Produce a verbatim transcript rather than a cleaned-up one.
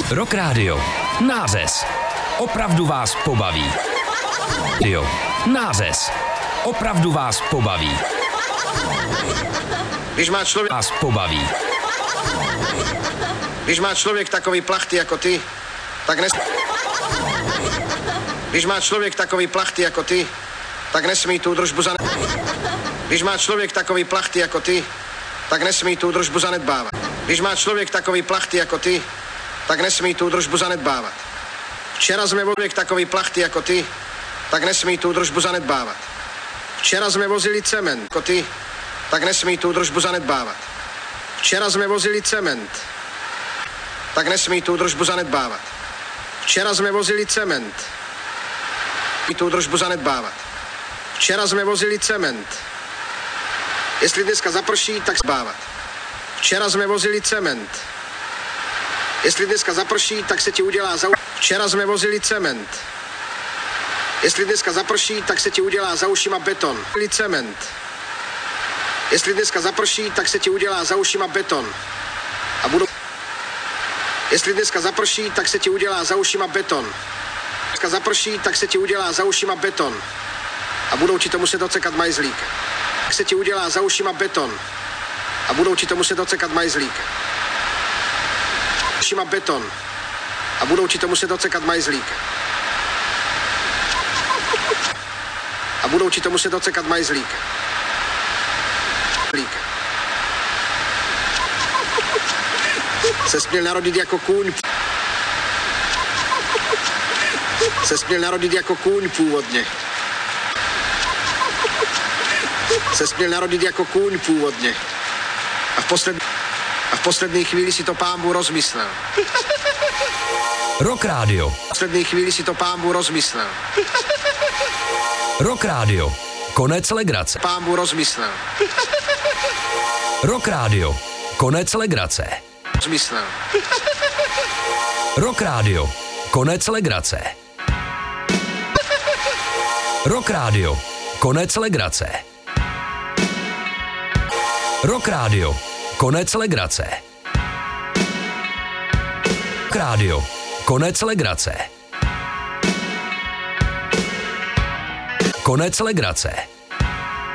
Rock Radio. Nářez. Opravdu vás pobaví. Jo. Nářez. Opravdu vás pobaví. Když má člověk Vás pobaví. Když má člověk takový plachty jako ty, tak nes... Když má člověk takový plachty jako ty, tak nesmí tu družbu zane... Když má člověk takový plachty jako ty, tak nesmí tu družbu zanedbávat. Když má člověk takový plachty jako ty, tak nesmí tu družbu zanedbávat. Včera jsme člověk takový plachty jako ty, tak nesmí tu družbu zanedbávat. Včera jsme vozili cement jako ty, tak nesmí tu družbu zanedbávat. Včera jsme vozili cement, tak nesmí tu družbu zanedbávat. Včera jsme vozili cement, i tu družbu zanedbávat. Včera jsme vozili cement. Jestli dneska zaprší, tak zbávat. Včera jsme vozili cement. Jestli dneska zaprší, tak se ti udělá za... Včera jsme vozili cement. Jestli dneska zaprší, tak se ti udělá za ušima beton. Cement. Jestli dneska zaprší, tak se ti udělá za ušima beton. A budou... Jestli dneska zaprší, tak se ti udělá za ušima beton. Dneska zaprší, tak se ti udělá za ušima beton. A budou ti to muset docekat majzlík. Tak se ti udělá za ušima beton. A budou ti to muset docekat majzlík. Ušima beton. A budou ti to muset docekat majzlík. A budou ti to muset docekat majzlík. Se směl narodit jako kůň. Se směl narodit jako kůň původně. Se směl narodit jako kůň původně. A v, posled... A v poslední chvíli si to Pán Bůh rozmyslel. Rock Radio. V poslední chvíli si to Pán Bůh rozmyslel. Rock Radio. Konec legrace. Pán Bůh rozmyslel. Rock Radio. Konec legrace. Rozmyslel. Rock Radio. Konec legrace. Rock Radio. Konec legrace. Rock Radio. Konec legrace. Rock Radio. Konec legrace. Konec legrace.